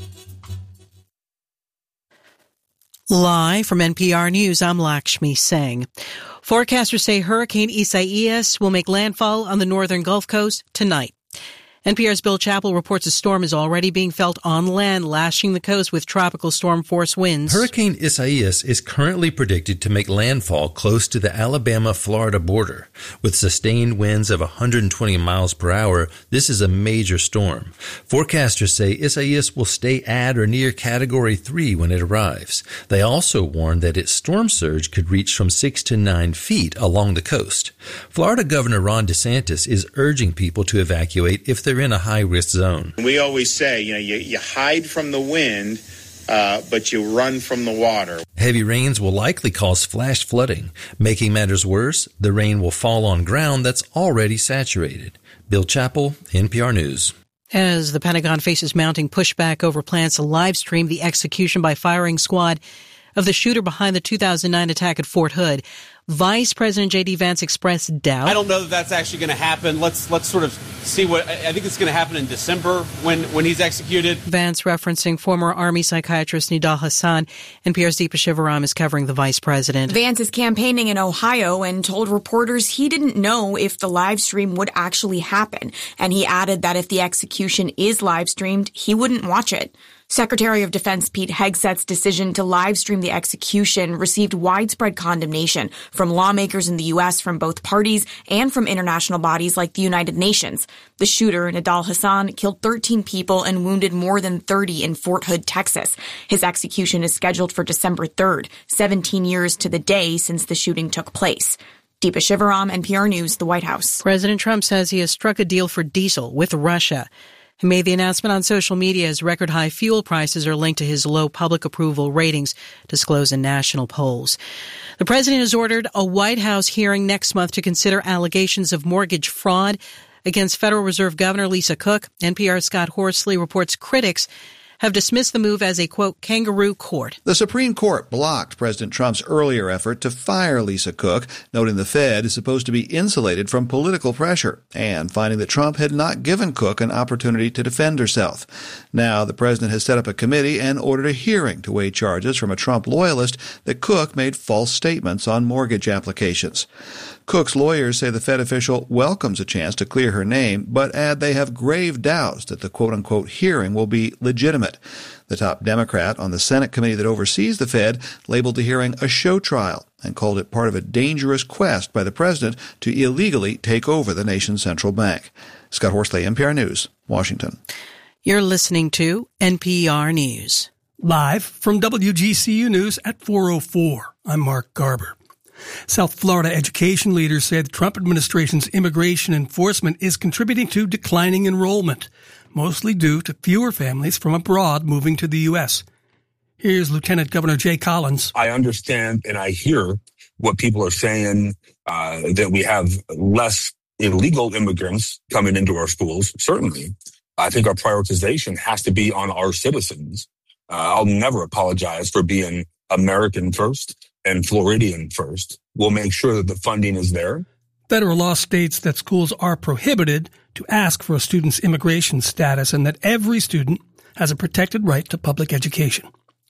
Live from N P R News, I'm Lakshmi Singh. Forecasters say Hurricane Isaias will make landfall on the northern Gulf Coast tonight. N P R's Bill Chappell reports a storm is already being felt on land, lashing the coast with tropical storm force winds. Hurricane Isaias is currently predicted to make landfall close to the Alabama-Florida border. With sustained winds of one hundred twenty miles per hour, this is a major storm. Forecasters say Isaias will stay at or near Category three when it arrives. They also warn that its storm surge could reach from six to nine feet along the coast. Florida Governor Ron DeSantis is urging people to evacuate if they're in a high-risk zone. We always say, you know, you, you hide from the wind, uh, but you run from the water. Heavy rains will likely cause flash flooding. Making matters worse, the rain will fall on ground that's already saturated. Bill Chappell, N P R News. As the Pentagon faces mounting pushback over plans to live stream the execution by firing squad of the shooter behind the two thousand nine attack at Fort Hood, Vice President J D. Vance expressed doubt. I don't know that that's actually going to happen. Let's let's sort of see what I think it's going to happen in December when, when he's executed. Vance referencing former Army psychiatrist Nidal Hassan. N P R's Deepa Shivaram is covering the vice president. Vance is campaigning in Ohio and told reporters he didn't know if the live stream would actually happen. And he added that if the execution is live streamed, he wouldn't watch it. Secretary of Defense Pete Hegseth's decision to live stream the execution received widespread condemnation from lawmakers in the U S from both parties and from international bodies like the United Nations. The shooter, Nidal Hassan, killed thirteen people and wounded more than thirty in Fort Hood, Texas. His execution is scheduled for December third, seventeen years to the day since the shooting took place. Deepa Shivaram, N P R News, the White House. President Trump says he has struck a deal for diesel with Russia. He made the announcement on social media as record-high fuel prices are linked to his low public approval ratings disclosed in national polls. The president has ordered a White House hearing next month to consider allegations of mortgage fraud against Federal Reserve Governor Lisa Cook. N P R's Scott Horsley reports critics have dismissed the move as a, quote, kangaroo court. The Supreme Court blocked President Trump's earlier effort to fire Lisa Cook, noting the Fed is supposed to be insulated from political pressure, and finding that Trump had not given Cook an opportunity to defend herself. Now, the president has set up a committee and ordered a hearing to weigh charges from a Trump loyalist that Cook made false statements on mortgage applications. Cook's lawyers say the Fed official welcomes a chance to clear her name, but add they have grave doubts that the quote-unquote hearing will be legitimate. The top Democrat on the Senate committee that oversees the Fed labeled the hearing a show trial and called it part of a dangerous quest by the president to illegally take over the nation's central bank. Scott Horsley, N P R News, Washington. You're listening to N P R News. Live from W G C U News at four oh four. I'm Mark Garber. South Florida education leaders say the Trump administration's immigration enforcement is contributing to declining enrollment, mostly due to fewer families from abroad moving to the U S. Here's Lieutenant Governor Jay Collins. I understand and I hear what people are saying, uh, that we have less illegal immigrants coming into our schools. Certainly, I think our prioritization has to be on our citizens. Uh, I'll never apologize for being American first and Floridian first. We'll make sure that the funding is there. Federal law states that schools are prohibited to ask for a student's immigration status and that every student has a protected right to public education.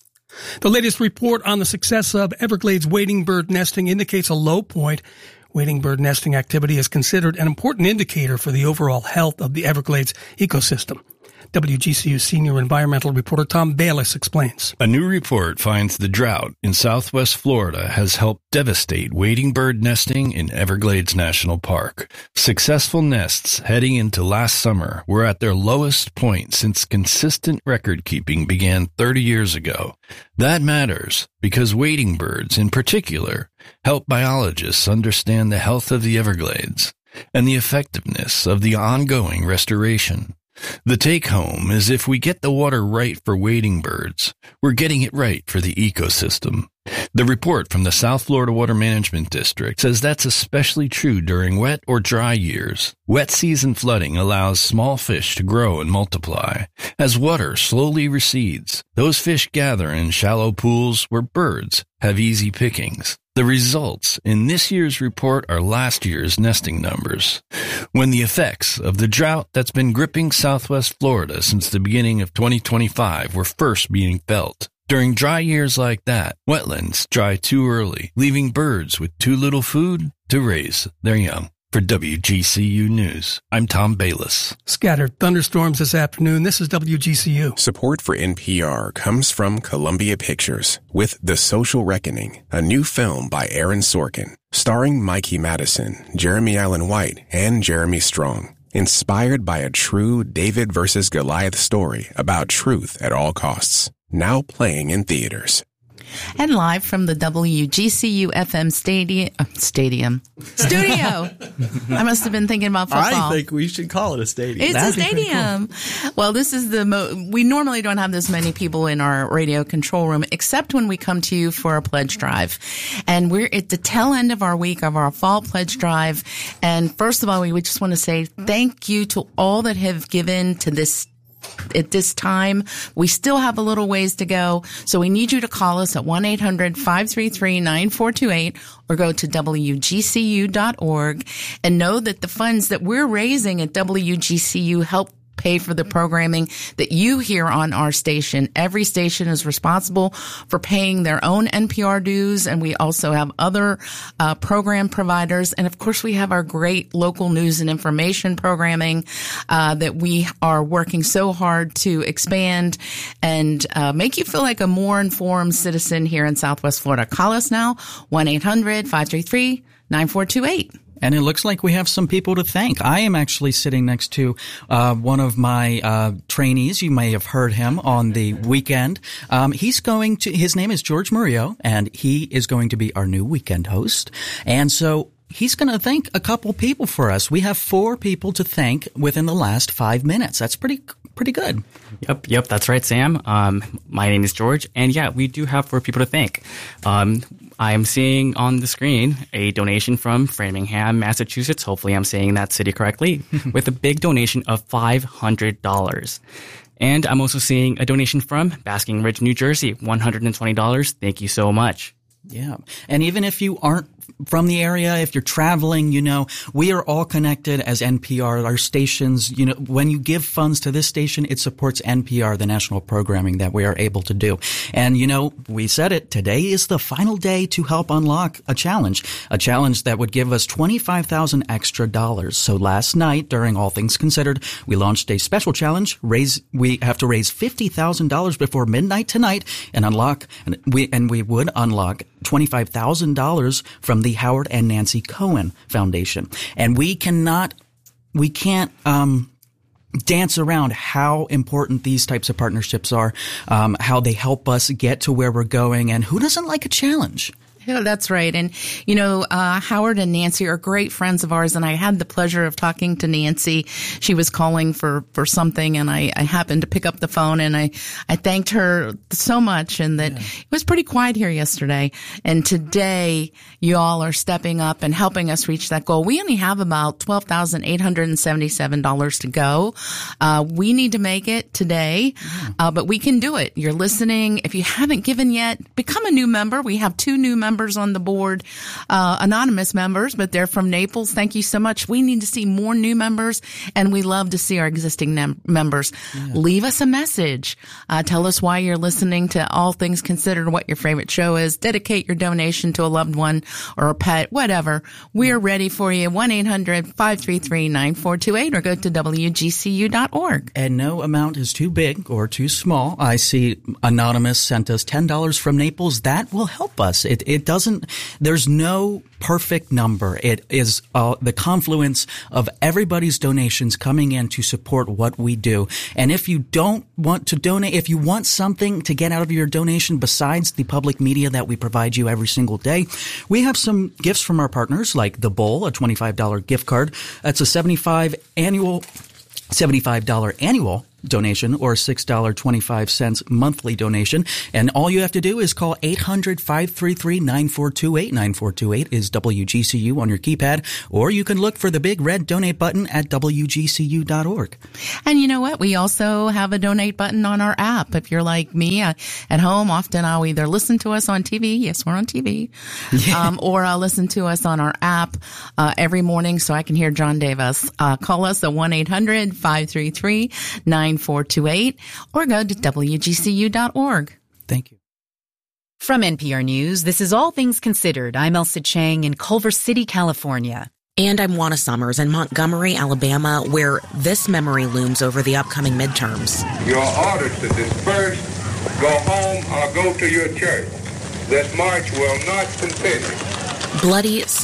The latest report on the success of Everglades wading bird nesting indicates a low point. Wading bird nesting activity is considered an important indicator for the overall health of the Everglades ecosystem. W G C U senior environmental reporter Tom Bayliss explains. A new report finds the drought in southwest Florida has helped devastate wading bird nesting in Everglades National Park. Successful nests heading into last summer were at their lowest point since consistent record keeping began thirty years ago. That matters because wading birds in particular help biologists understand the health of the Everglades and the effectiveness of the ongoing restoration. The take-home is if we get the water right for wading birds, we're getting it right for the ecosystem. The report from the South Florida Water Management District says that's especially true during wet or dry years. Wet season flooding allows small fish to grow and multiply. As water slowly recedes, those fish gather in shallow pools where birds have easy pickings. The results in this year's report are last year's nesting numbers. When the effects of the drought that's been gripping southwest Florida since the beginning of twenty twenty-five were first being felt. During dry years like that, wetlands dry too early, leaving birds with too little food to raise their young. For W G C U News, I'm Tom Bayliss. Scattered thunderstorms this afternoon. This is W G C U. Support for N P R comes from Columbia Pictures with The Social Reckoning, a new film by Aaron Sorkin, starring Mikey Madison, Jeremy Allen White, and Jeremy Strong. Inspired by a true David versus Goliath story about truth at all costs. Now playing in theaters. And live from the W G C U F M stadium, uh, stadium, studio. I must have been thinking about football. I think we should call it a stadium. It's That'd a stadium. Cool. Well, this is the mo- we normally don't have this many people in our radio control room, except when we come to you for a pledge drive. And we're at the tail end of our week of our fall pledge drive. And first of all, we would just want to say thank you to all that have given to this at this time. We still have a little ways to go, so we need you to call us at one eight hundred five three three nine four two eight or go to W G C U dot org and know that the funds that we're raising at W G C U help pay for the programming that you hear on our station. Every station is responsible for paying their own N P R dues, and we also have other uh, program providers. And of course, we have our great local news and information programming uh, that we are working so hard to expand and uh, make you feel like a more informed citizen here in Southwest Florida. Call us now, one eight hundred five three three nine four two eight. And it looks like we have some people to thank. I am actually sitting next to uh one of my uh trainees. You may have heard him on the weekend. Um He's going to – his name is George Murillo, and he is going to be our new weekend host. And so he's going to thank a couple people for us. We have four people to thank within the last five minutes. That's pretty pretty good. Yep, yep, that's right, Sam. Um My name is George, and yeah, we do have four people to thank. Um I am seeing on the screen a donation from Framingham, Massachusetts. Hopefully I'm saying that city correctly, with a big donation of five hundred dollars. And I'm also seeing a donation from Basking Ridge, New Jersey, one hundred twenty dollars. Thank you so much. Yeah. And even if you aren't from the area, if you're traveling, you know, we are all connected as N P R, our stations. You know, when you give funds to this station, it supports N P R, the national programming that we are able to do. And, you know, we said it, today is the final day to help unlock a challenge, a challenge that would give us twenty-five thousand dollars extra dollars. So last night, during All Things Considered, we launched a special challenge. Raise, we have to raise fifty thousand dollars before midnight tonight and unlock, and we, and we would unlock twenty-five thousand dollars from the Howard and Nancy Cohen Foundation. And we cannot, we can't, um, dance around how important these types of partnerships are, um, how they help us get to where we're going, and who doesn't like a challenge? Yeah, that's right. And, you know, uh, Howard and Nancy are great friends of ours, and I had the pleasure of talking to Nancy. She was calling for, for something, and I, I happened to pick up the phone, and I, I thanked her so much, and that yeah. It was pretty quiet here yesterday. And today, you all are stepping up and helping us reach that goal. We only have about twelve thousand eight hundred seventy-seven dollars to go. Uh, we need to make it today, yeah. uh, but we can do it. You're listening. If you haven't given yet, become a new member. We have two new members members on the board, uh, anonymous members, but they're from Naples. Thank you so much. We need to see more new members, and we love to see our existing nem- members. Yeah. Leave us a message. Uh, tell us why you're listening to All Things Considered, what your favorite show is. Dedicate your donation to a loved one or a pet, whatever. We're ready for you. one eight hundred five three three nine four two eight or go to W G C U dot org. And no amount is too big or too small. I see Anonymous sent us ten dollars from Naples. That will help us. It, it doesn't, there's no perfect number. It is uh, the confluence of everybody's donations coming in to support what we do. And if you don't want to donate, if you want something to get out of your donation besides the public media that we provide you every single day, we have some gifts from our partners like The Bowl, a twenty-five dollars gift card. That's a seventy-five annual, seventy-five dollars annual donation or six dollars and twenty-five cents monthly donation. And all you have to do is call eight hundred five three three nine four two eight. nine four two eight is W G C U on your keypad, or you can look for the big red donate button at W G C U dot org. And you know what? We also have a donate button on our app. If you're like me uh, at home, often I'll either listen to us on T V. Yes, we're on T V. Yeah. Um, or I'll listen to us on our app uh, every morning so I can hear John Davis. Uh, call us at one eight hundred five three three nine four two eight or go to W G C U dot org. Thank you. From N P R News, this is All Things Considered. I'm Elsa Chang in Culver City, California. And I'm Juana Summers in Montgomery, Alabama, where this memory looms over the upcoming midterms. Your orders to disperse, go home, or go to your church. This march will not continue. Bloody